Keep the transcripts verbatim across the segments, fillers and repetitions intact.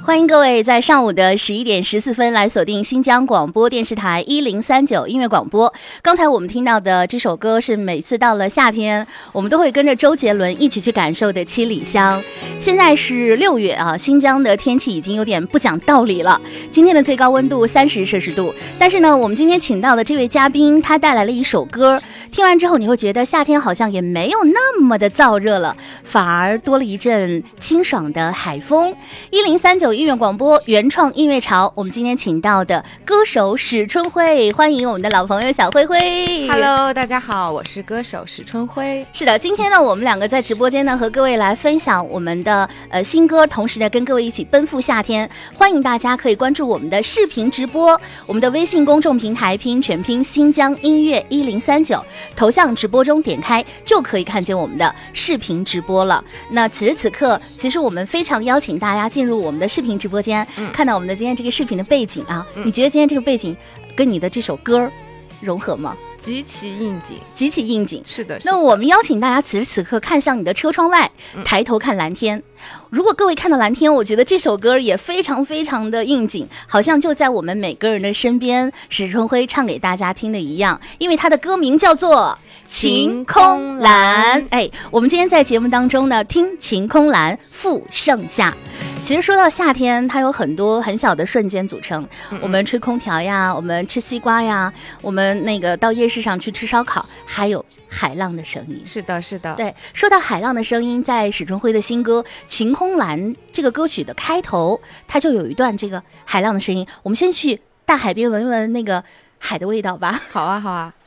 欢迎各位在上午的十一点十四分来锁定新疆广播电视台一零三九音乐广播。刚才我们听到的这首歌是每次到了夏天，我们都会跟着周杰伦一起去感受的《七里香》。现在是六月啊，新疆的天气已经有点不讲道理了。今天的最高温度三十摄氏度，但是呢，我们今天请到的这位嘉宾，他带来了一首歌，听完之后你会觉得夏天好像也没有那么的燥热了，反而多了一阵清爽的海风。一零三九音乐广播原创音乐潮，我们今天请到的歌手史春辉，欢迎我们的老朋友小灰灰。 Hello， 大家好，我是歌手史春辉。 是的，今天呢我们两个在直播间呢和各位来分享我们的呃新歌，同时呢跟各位一起奔赴夏天。欢迎大家可以关注我们的视频直播，我们的微信公众平台拼音全拼新疆音乐一零三九，头像直播中点开就可以看见我们的视频直播了。那此时此刻其实我们非常邀请大家进入我们的视频直播间、嗯、看到我们的今天这个视频的背景啊、嗯、你觉得今天这个背景跟你的这首歌融合吗？ 极其应景， 极其应景。 是的， 那我们邀请大家此时此刻看向你的车窗外、嗯、抬头看蓝天。如果各位看到蓝天，我觉得这首歌也非常非常的应景，好像就在我们每个人的身边，史春辉唱给大家听的一样，因为他的歌名叫做晴空蓝。哎，我们今天在节目当中呢，听晴空蓝赴盛夏。其实说到夏天，它有很多很小的瞬间组成、嗯、我们吹空调呀，我们吃西瓜呀，我们那个到夜市上去吃烧烤，还有海浪的声音。 是的，是的。 对，说到海浪的声音，在史春辉的新歌《晴空蓝》这个歌曲的开头，它就有一段这个海浪的声音。我们先去大海边闻闻那个海的味道吧。 好啊，好啊。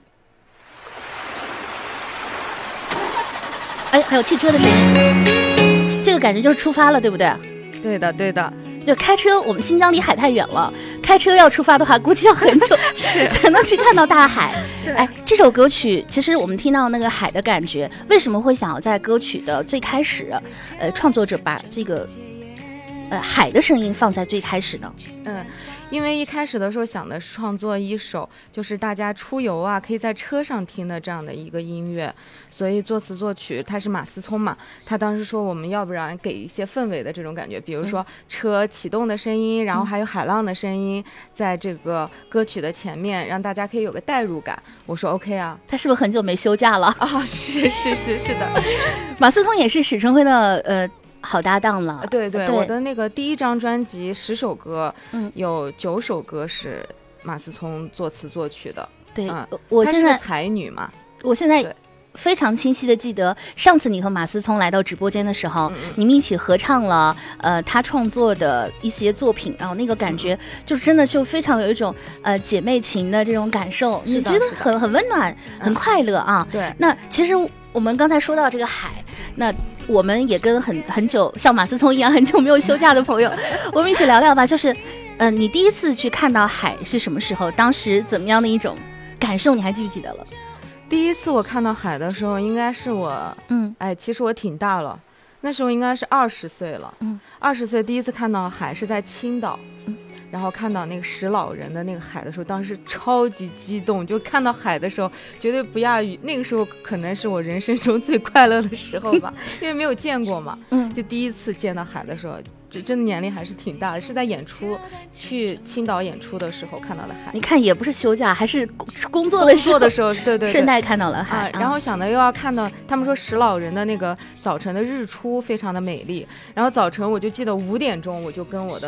哎，还有汽车的声音，这个感觉就是出发了，对不对？ 对的，对的。 就开车，我们新疆离海太远了，开车要出发的话估计要很久才能去看到大海。哎，这首歌曲其实我们听到那个海的感觉，为什么会想要在歌曲的最开始呃，创作者把这个呃海的声音放在最开始呢？ 嗯，因为一开始的时候想的是创作一首就是大家出游啊可以在车上听的这样的一个音乐，所以作词作曲他是马思聪嘛，他当时说我们要不然给一些氛围的这种感觉，比如说车启动的声音，然后还有海浪的声音在这个歌曲的前面，让大家可以有个代入感。我说 OK 啊。 他是不是很久没休假了啊、哦？是是是是的。 马思聪也是史春辉的呃好搭档了。 对 对, 对，我的那个第一张专辑十首歌、嗯、有九首歌是马思聪作词作曲的。 对、 嗯、 我现在才女嘛， 我现在非常清晰的记得上次你和马思聪来到直播间的时候、嗯、你们一起合唱了呃他创作的一些作品，然后那个感觉就真的就非常有一种呃姐妹情的这种感受，你觉得很很温暖很快乐啊、 嗯、对。 那其实我们刚才说到这个海，那我们也跟很很久像马思聪一样很久没有休假的朋友我们一起聊聊吧，就是嗯、呃，你第一次去看到海是什么时候，当时怎么样的一种感受，你还记不记得了？ 第一次我看到海的时候应该是我嗯，哎，其实我挺大了，那时候应该是二十岁了。嗯，二十岁第一次看到海是在青岛。嗯，然后看到那个石老人的那个海的时候，当时超级激动，就看到海的时候绝对不亚于那个时候，可能是我人生中最快乐的时候吧因为没有见过嘛。嗯，就第一次见到海的时候，这真的年龄还是挺大的，是在演出去青岛演出的时候看到的海。 你看也不是休假，还是工作的时候， 工作的时候，对 对, 对， 顺带看到了海、 啊。然后想的又要看到他们说石老人的那个早晨的日出非常的美丽，然后早晨我就记得五点钟我就跟我的